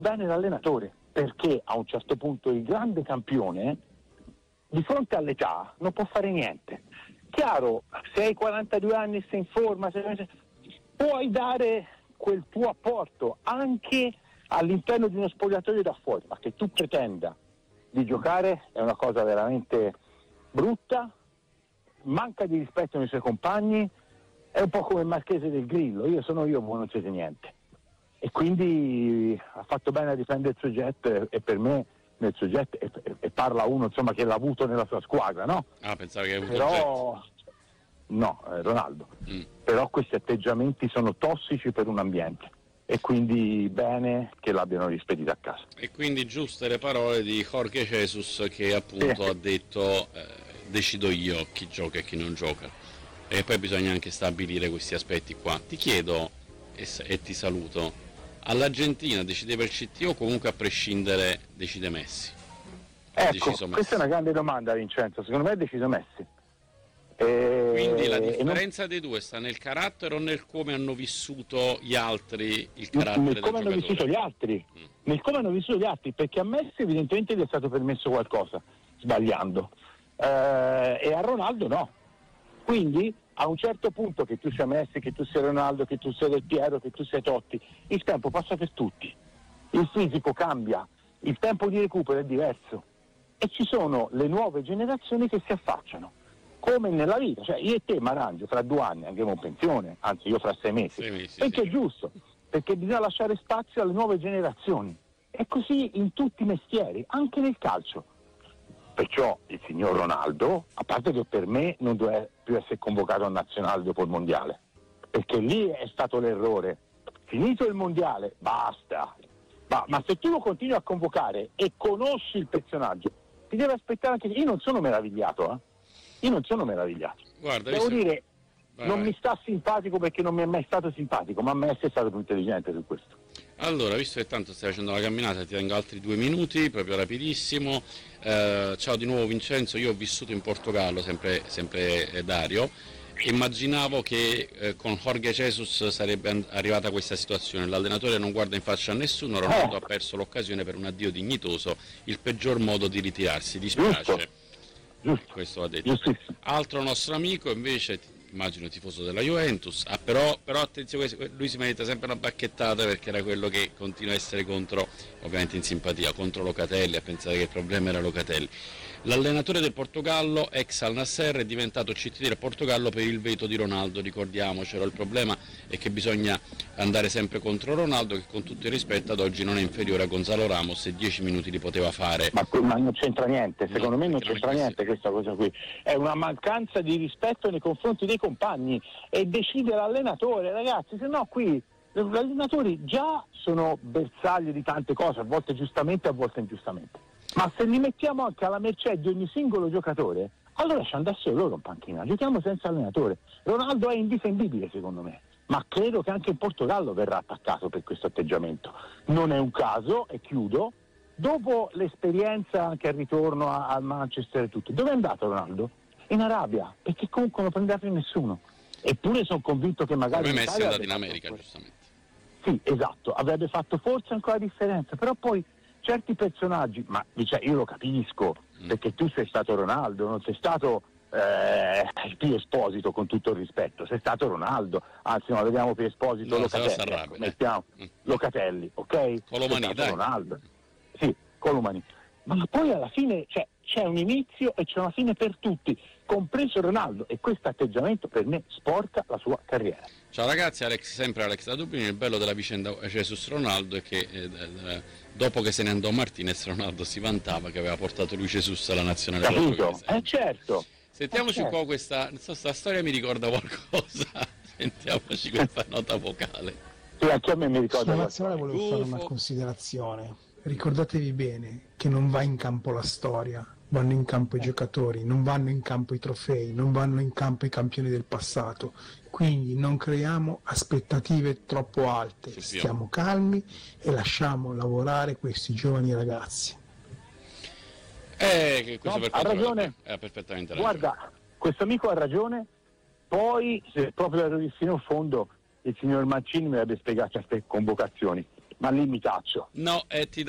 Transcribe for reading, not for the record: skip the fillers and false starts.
bene l'allenatore, perché a un certo punto il grande campione di fronte all'età non può fare niente. Chiaro, se hai 42 anni e sei in forma, puoi dare quel tuo apporto anche all'interno di uno spogliatoio da fuori, ma che tu pretenda di giocare è una cosa veramente brutta, manca di rispetto nei suoi compagni, è un po' come il Marchese del Grillo, io sono io, voi non siete niente. E quindi ha fatto bene a difendere il suo jet, e per me nel suo jet, e parla uno insomma che l'ha avuto nella sua squadra, no? Ah, pensavo che avevo però no, Ronaldo. Però questi atteggiamenti sono tossici per un ambiente, e quindi bene che l'abbiano rispedito a casa. E quindi giuste le parole di Jorge Jesus, che appunto ha detto decido io chi gioca e chi non gioca, e poi bisogna anche stabilire questi aspetti qua. Ti chiedo e ti saluto, all'Argentina decideva il CT o comunque a prescindere decide Messi? Ecco, questa è una grande domanda, Vincenzo, secondo me è deciso Messi. Quindi la differenza dei due sta nel carattere o nel come hanno vissuto gli altri il carattere del giocatore? Hanno vissuto gli altri, nel come hanno vissuto gli altri, perché a Messi evidentemente gli è stato permesso qualcosa, sbagliando, e a Ronaldo no. Quindi a un certo punto, che tu sia Messi, che tu sia Ronaldo, che tu sia Del Piero, che tu sia Totti, il tempo passa per tutti, il fisico cambia, il tempo di recupero è diverso, e ci sono le nuove generazioni che si affacciano. Come nella vita, cioè io e te Marangio fra 2 anni andremo in pensione, anzi io fra 6 mesi, perché è giusto, perché bisogna lasciare spazio alle nuove generazioni, è così in tutti i mestieri, anche nel calcio. Perciò il signor Ronaldo, a parte che per me non doveva più essere convocato al nazionale dopo il mondiale, perché lì è stato l'errore, finito il mondiale, basta, ma se tu lo continui a convocare e conosci il personaggio, ti deve aspettare anche. Io non sono meravigliato, Guarda, devo dire, non mi sta simpatico perché non mi è mai stato simpatico, ma Messi è stato più intelligente su questo. Allora, visto che tanto stai facendo la camminata, ti tengo altri 2 minuti, proprio rapidissimo. Ciao di nuovo Vincenzo, io ho vissuto in Portogallo, sempre Dario. Immaginavo che con Jorge Jesus sarebbe arrivata questa situazione, l'allenatore non guarda in faccia a nessuno, Ronaldo ha perso l'occasione per un addio dignitoso, il peggior modo di ritirarsi, dispiace. Questo ha detto. Altro nostro amico invece, immagino tifoso della Juventus, però attenzione, lui si merita sempre una bacchettata perché era quello che continua a essere contro, ovviamente in simpatia, contro Locatelli, a pensare che il problema era Locatelli. L'allenatore del Portogallo, ex Al Nassr, è diventato CT del Portogallo per il veto di Ronaldo, ricordiamocelo. Il problema è che bisogna andare sempre contro Ronaldo, che con tutto il rispetto ad oggi non è inferiore a Gonzalo Ramos e 10 minuti li poteva fare. Ma non c'entra niente, secondo me non c'entra niente questa cosa qui, è una mancanza di rispetto nei confronti dei compagni, e decide l'allenatore, ragazzi, se no qui gli allenatori già sono bersaglio di tante cose, a volte giustamente, a volte ingiustamente. Ma se li mettiamo anche alla mercé di ogni singolo giocatore, allora ci andassero loro in panchina, giochiamo senza allenatore. Ronaldo è indifendibile secondo me, ma credo che anche in Portogallo verrà attaccato per questo atteggiamento. Non è un caso, e chiudo, dopo l'esperienza anche al ritorno al Manchester e tutto, dove è andato Ronaldo? In Arabia, perché comunque non prende nessuno. Eppure sono convinto che magari come Messi è andato in America, giustamente. Sì, esatto, avrebbe fatto forse ancora la differenza, però poi certi personaggi, ma io lo capisco, perché tu sei stato Ronaldo, non sei stato Pio Esposito, con tutto il rispetto, sei stato Ronaldo, anzi no, vediamo Pio Esposito, no, Locatelli, ecco, mettiamo Locatelli, ok? Colomani, dai. Ronaldo. Sì, Colomani. Ma poi alla fine c'è un inizio e c'è una fine per tutti, compreso Ronaldo, e questo atteggiamento per me sporca la sua carriera. Ciao ragazzi, sempre Alex da Dublino. Il bello della vicenda Jesus Ronaldo è che dopo che se ne andò Martinez, Ronaldo si vantava che aveva portato lui Jesus alla nazionale portoghese. Certo. Sentiamoci un po' questa, non so, sta storia mi ricorda qualcosa. Sentiamoci questa nota vocale. Sì, anche a me mi ricorda. Sulla nazionale volevo fare una considerazione. Ricordatevi bene che non va in campo la storia, vanno in campo i giocatori, non vanno in campo i trofei, non vanno in campo i campioni del passato. Quindi non creiamo aspettative troppo alte, stiamo calmi e lasciamo lavorare questi giovani ragazzi. Che questo ha ragione, ha perfettamente ragione. Guarda, questo amico ha ragione, poi se proprio ero fino in fondo il signor Mancini mi avrebbe spiegato certe convocazioni, ma lì mi taccio. No, ti